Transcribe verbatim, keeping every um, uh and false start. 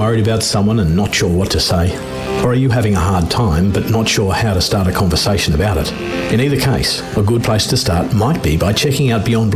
worried about someone and not sure what to say? Or are you having a hard time but not sure how to start a conversation about it? In either case, a good place to start might be by checking out Beyond